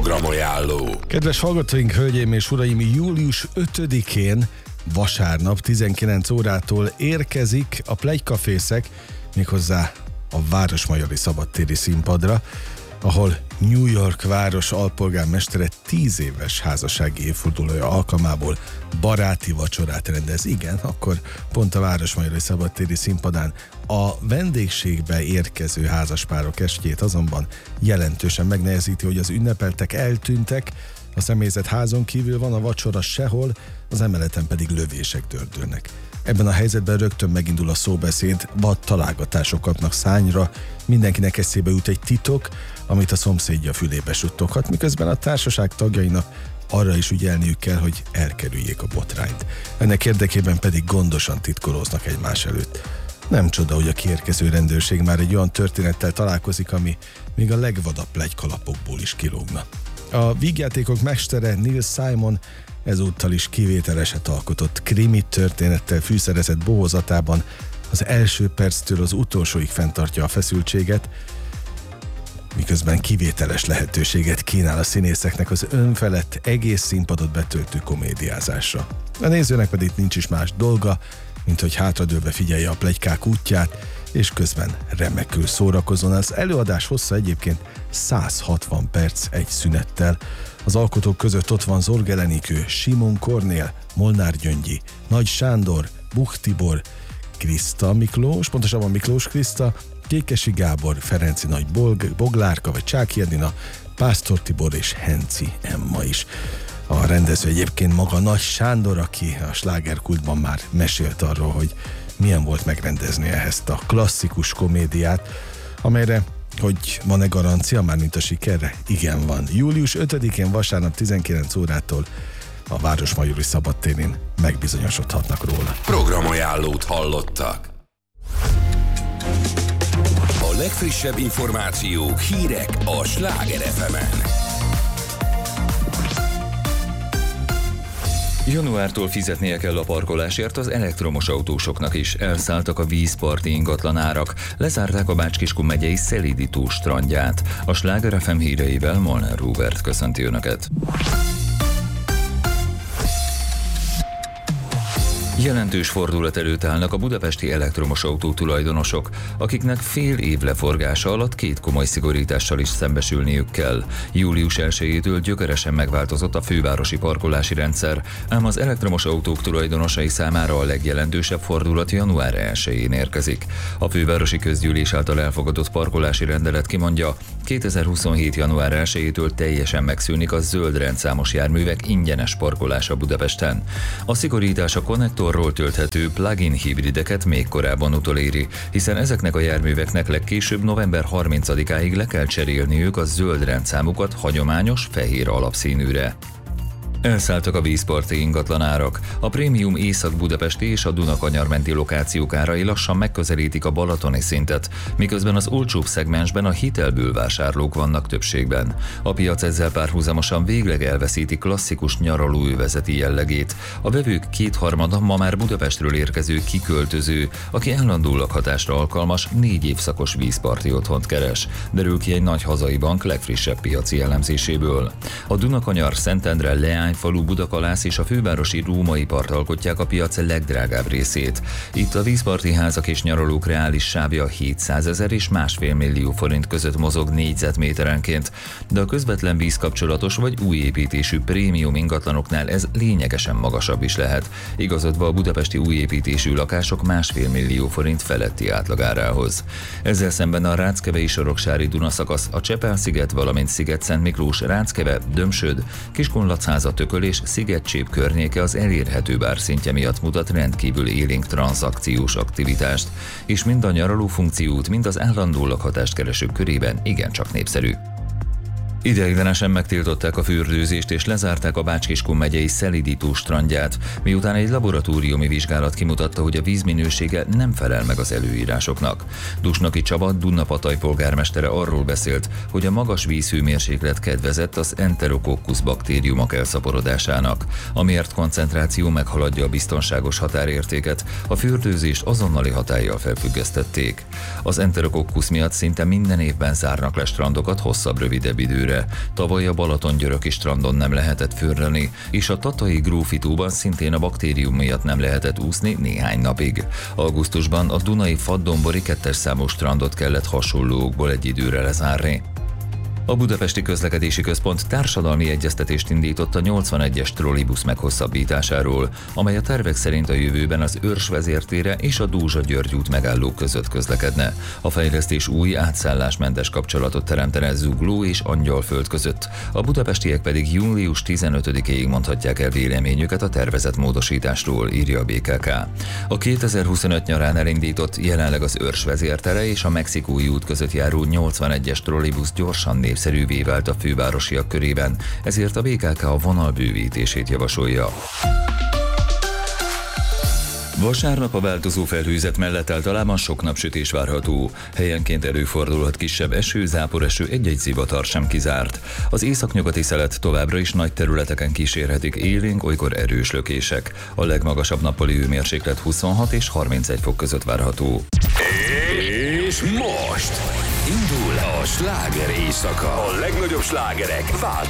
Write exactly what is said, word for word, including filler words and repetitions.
Programajánló. Kedves hallgatóink, hölgyeim és uraim, július ötödikén vasárnap tizenkilenc órától érkezik a Plegykafészek, méghozzá a Városmajori Szabadtéri Színpadra, ahol New York város alpolgármestere tíz éves házassági évfordulója alkalmából baráti vacsorát rendez. Igen, akkor pont a Városmajori Szabadtéri Színpadán. A vendégségbe érkező házaspárok estjét azonban jelentősen megnehezíti, hogy az ünnepeltek eltűntek, a személyzet házon kívül van, a vacsora sehol, az emeleten pedig lövések dördülnek. Ebben a helyzetben rögtön megindul a szóbeszéd, vad találgatások kapnak szányra, mindenkinek eszébe jut egy titok, amit a szomszédja fülébe suttoghat, miközben a társaság tagjainak arra is ügyelniük kell, hogy elkerüljék a botrányt. Ennek érdekében pedig gondosan titkolóznak egymás előtt. Nem csoda, hogy a kiérkező rendőrség már egy olyan történettel találkozik, ami még a legvadabb plegykalapokból is kilógna. A vígjátékok mestere Neil Simon ezúttal is kivételeset alkotott krimi történettel fűszerezett bohózatában, az első perctől az utolsóig fenntartja a feszültséget, miközben kivételes lehetőséget kínál a színészeknek az önfelett, egész színpadot betöltő komédiázásra. A nézőnek pedig nincs is más dolga, mint hogy hátradőlve figyelje a pletykák útját, és közben remekül szórakozzon. Az előadás hossza egyébként száz hatvan perc egy szünettel. Az alkotók között ott van Zorg Elenikő, Simon Kornél, Molnár Gyöngyi, Nagy Sándor, Buch Tibor, Kriszta Miklós, pontosabban Miklós Kriszta, Kékesi Gábor, Ferenci Nagy Bog, Boglárka vagy Csáky Edina, Pásztor Tibor és Henci Emma is. A rendező egyébként maga Nagy Sándor, aki a slágerkultban már mesélt arról, hogy milyen volt megrendezni ezt a klasszikus komédiát, amelyre, hogy van-e garancia, mármint a sikerre? Igen, van. július ötödikén vasárnap tizenkilenc órától a Városmajori Szabadtéren megbizonyosodhatnak róla. Programajánlót hallottak. A legfrissebb információk, hírek a Sláger ef emen. Januártól fizetnie kell a parkolásért az elektromos autósoknak is. Elszálltak a vízparti ingatlanárak, lezárták a Bács-Kiskun megyei Szelídi tó strandját. A Sláger ef em híreivel Molnár Róbert köszönti Önöket. Jelentős fordulat előtt állnak a budapesti elektromos autó tulajdonosok, akiknek fél év leforgása alatt két komoly szigorítással is szembesülniük kell. július elsejétől gyökeresen megváltozott a fővárosi parkolási rendszer, ám az elektromos autók tulajdonosai számára a legjelentősebb fordulat január elsején érkezik. A fővárosi közgyűlés által elfogadott parkolási rendelet kimondja, kétezer-huszonhét. január elsejétől teljesen megszűnik a zöld rendszámos járművek ingyenes parkolása Budapesten. A szigorítás a konnektorról tölthető plug-in hibrideket még korábban utoléri, hiszen ezeknek a járműveknek legkésőbb november harmincadikáig le kell cserélniük a zöld rendszámukat hagyományos fehér alapszínűre. Elszálltak a vízparti ingatlanárak. A prémium Észak-Budapesti és a Dunakanyar menti lokációk árai lassan megközelítik a balatoni szintet, miközben az olcsóbb szegmensben a hitelből vásárlók vannak többségben. A piac ezzel párhuzamosan végleg elveszíti klasszikus nyaralóövezeti jellegét. A vevők kétharmada ma már Budapestről érkező kiköltöző, aki állandó lakhatásra alkalmas négy évszakos vízparti otthont keres, derül ki egy nagy hazai bank legfrissebb piaci elemzéséből. A Dunakanyar, Szentendre, Leány falu, Budakalász és a fővárosi Római part alkotják a piac legdrágább részét. Itt a vízparti házak és nyaralók reális sávja hétszázezer és másfél millió forint között mozog négyzetméterenként, de a közvetlen vízkapcsolatos vagy új építésű prémium ingatlanoknál ez lényegesen magasabb is lehet, igazodva a budapesti új építésű lakások másfél millió forint feletti átlagárához. Ezzel szemben a Ráckevei Soroksári Dunaszakasz, a Csepel-sziget, valamint Sziget-Szent Miklós, Ráckeve, Dömsöd, Kiskunlachháza, Tököl és Szigetcsép környéke az elérhető bárszintje miatt mutat rendkívül élénk tranzakciós aktivitást, és mind a nyaraló funkciót, mind az állandó lakhatást keresők körében igencsak népszerű. Ideiglenesen megtiltották a fürdőzést és lezárták a Bács-Kiskun megyei Szelídi tó strandját, miután egy laboratóriumi vizsgálat kimutatta, hogy a víz minősége nem felel meg az előírásoknak. Dusnoki Csaba, Dunapataj polgármestere arról beszélt, hogy a magas vízhőmérséklet kedvezett az Enterococcus baktériumok elszaporodásának. A mért koncentráció meghaladja a biztonságos határértéket, a fürdőzést azonnali hatállyal felfüggesztették. Az Enterococcus miatt szinte minden évben zárnak le strandokat hosszabb-rövidebb időre. idejére. Tavaly a Balatongyöröki strandon nem lehetett fürdeni, és a tatai Grófitóban szintén a baktérium miatt nem lehetett úszni néhány napig. Augusztusban a Dunai Faddonbori kettes számú strandot kellett hasonló okból egy időre lezárni. A Budapesti Közlekedési Központ társadalmi egyeztetést indított a nyolcvanegyes trollibusz meghosszabbításáról, amely a tervek szerint a jövőben az Őrs vezértére és a Dózsa-György út megállók között közlekedne. A fejlesztés új átszállásmentes kapcsolatot teremtene Zugló és Angyalföld között. A budapestiek pedig július tizenötödikéig mondhatják el véleményüket a tervezett módosításról, írja a bé ká ká. A kétezer-huszonöt nyarán elindított, jelenleg az Őrs vezértere és a Mexikói út között járó nyolcvanegyes trollibusz gyorsan név szerűvé vált a fővárosiak körében, ezért a bé ká ká a vonal bővítését javasolja. Vasárnap a változó felhőzet mellett általában sok napsütés várható. Helyenként előfordulhat kisebb eső, záporeső, egy-egy zivatar sem kizárt. Az északnyugati szelet továbbra is nagy területeken kísérhetik élénk, olykor erős lökések. A legmagasabb nappali hőmérséklet huszonhat és harmincegy fok között várható. És most indul a sláger éjszaka. A legnagyobb slágerek változnak.